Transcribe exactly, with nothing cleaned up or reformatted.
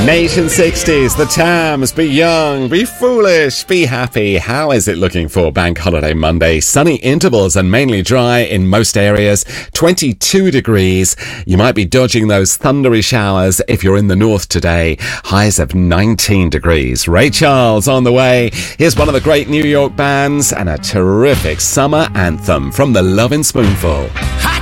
Nation sixties, the Tams, be young, be foolish, be happy. How is it looking for Bank Holiday Monday? Sunny intervals and mainly dry in most areas. twenty-two degrees. You might be dodging those thundery showers if you're in the north today. Highs of nineteen degrees. Ray Charles on the way. Here's one of the great New York bands and a terrific summer anthem from the Lovin' Spoonful. Hot